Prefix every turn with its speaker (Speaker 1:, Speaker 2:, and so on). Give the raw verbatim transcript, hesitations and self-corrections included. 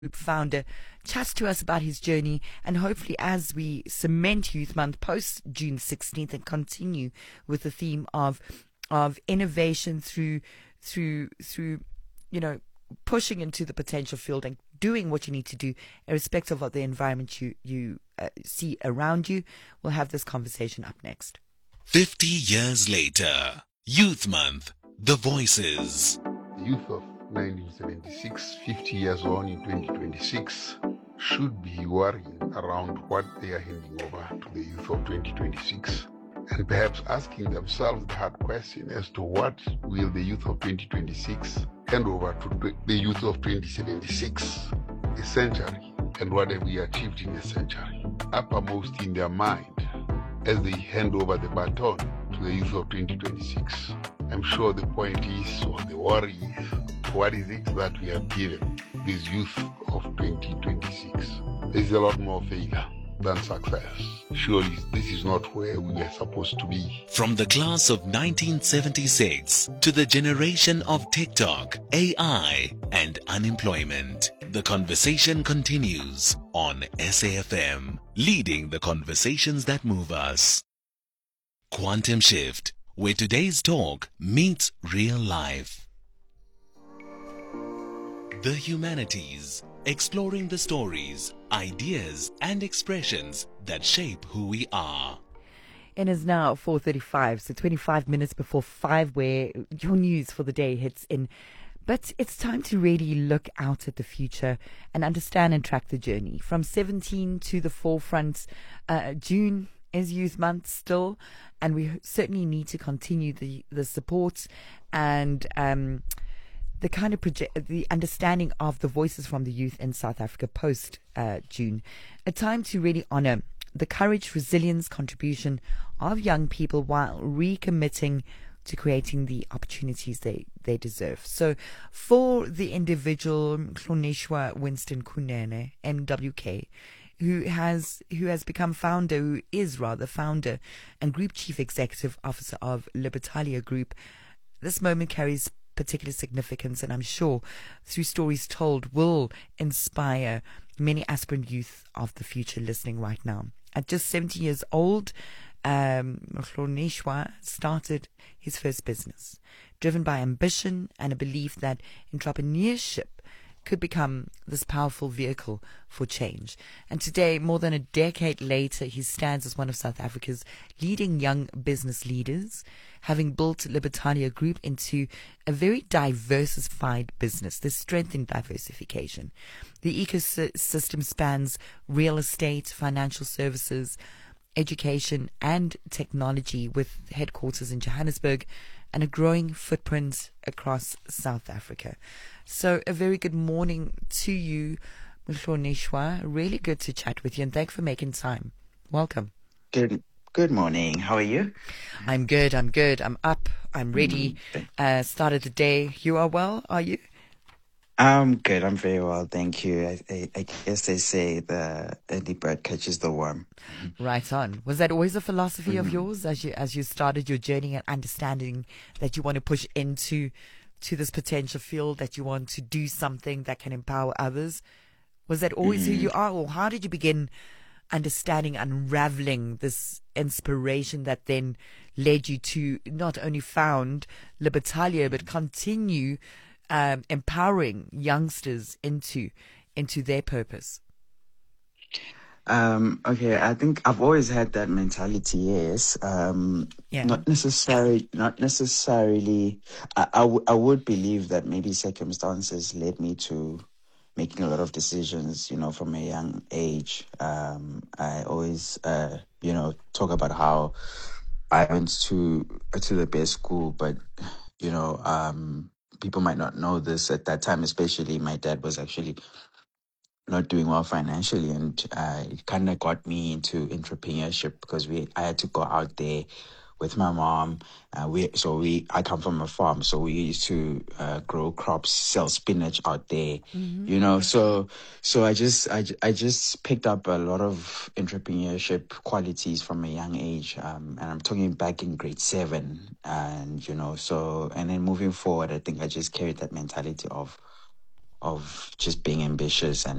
Speaker 1: Group founder, chats to us about his journey, and hopefully as we cement Youth Month post June sixteenth and continue with the theme of of innovation through through through you know pushing into the potential field and doing what you need to do irrespective of the environment you you uh, see around you. We'll have this conversation up next.
Speaker 2: fifty years later, Youth Month, the voices.
Speaker 3: The youth of nineteen seventy-six, fifty years on in twenty twenty-six, should be worrying around what they are handing over to the youth of twenty twenty-six, and perhaps asking themselves the hard question as to what will the youth of twenty twenty-six hand over to the youth of twenty seventy-six, a century, and what have we achieved in a century, uppermost in their mind as they hand over the baton to the youth of twenty twenty-six. I'm sure the point is, or the worry is, what is it that we have given this youth of twenty twenty-six? There's a lot more failure than success. Surely this is not where we are supposed to be.
Speaker 2: From the class of nineteen seventy-six to the generation of TikTok, A I, and unemployment, the conversation continues on S A F M, leading the conversations that move us. Quantum Shift, where today's talk meets real life. The humanities, exploring the stories, ideas, and expressions that shape who we are.
Speaker 1: It is now four thirty-five, so twenty-five minutes before five, where your news for the day hits in. But it's time to really look out at the future and understand and track the journey. From seventeen to the forefront, uh, June is Youth Month still, and we certainly need to continue the, the support and um, the kind of project, the understanding of the voices from the youth in South Africa post uh, June. A time to really honor the courage, resilience, contribution of young people while recommitting to creating the opportunities they, they deserve. So for the individual, Mhlonishwa Winston Kunene, M W K, who has who has become founder, who is rather founder and Group Chief Executive Officer of Libertalia Group, this moment carries particular significance, and I'm sure through stories told will inspire many aspirant youth of the future listening right now. At just seventy years old, um, Mhlonishwa started his first business, driven by ambition and a belief that entrepreneurship could become this powerful vehicle for change. And today, more than a decade later, he stands as one of South Africa's leading young business leaders, having built Libertalia Group into a very diversified business. There's strength in diversification. The ecosystem spans real estate, financial services, education, and technology, with headquarters in Johannesburg and a growing footprint across South Africa. So a very good morning to you, Mhlonishwa. Really good to chat with you, and thanks for making time. Welcome.
Speaker 4: Good Good morning. How are you?
Speaker 1: I'm good. I'm good. I'm up. I'm ready.
Speaker 4: Mm-hmm.
Speaker 1: Uh, started the day. You are well, are you?
Speaker 4: I'm good. I'm very well. Thank you. I, I, I guess they say the early bird catches the worm.
Speaker 1: Right on. Was that always a philosophy
Speaker 4: Mm-hmm.
Speaker 1: of yours as you as you started your journey and understanding that you want to push into to this potential field, that you want to do something that can empower others? Was that always
Speaker 4: Mm-hmm.
Speaker 1: who you are, or how did you begin understanding, unraveling this inspiration that then led you to not only found Libertalia but continue um, empowering youngsters into into their purpose?
Speaker 4: Um, okay, I think I've always had that mentality. Yes, um,
Speaker 1: Yeah.
Speaker 4: not necessarily. Not necessarily. I, I, w- I would believe that maybe circumstances led me to making a lot of decisions. You know, from a young age. Um, I always, uh, you know, talk about how I went to to the best school, but you know, um, people might not know this at that time. Especially, my dad was actually not doing well financially, and uh, it kind of got me into entrepreneurship because we I had to go out there with my mom. Uh, we so we I come from a farm, so we used to uh, grow crops, sell spinach out there,
Speaker 1: Mm-hmm.
Speaker 4: you know. So so I just I, ju- I just picked up a lot of entrepreneurship qualities from a young age, um, and I'm talking back in grade seven, and you know. So and then moving forward, I think I just carried that mentality of of just being ambitious and